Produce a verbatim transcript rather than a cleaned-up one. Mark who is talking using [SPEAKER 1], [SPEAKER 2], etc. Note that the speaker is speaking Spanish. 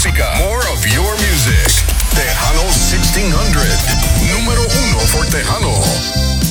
[SPEAKER 1] música. More of your music. Tejano sixteen hundred. Número uno for Tejano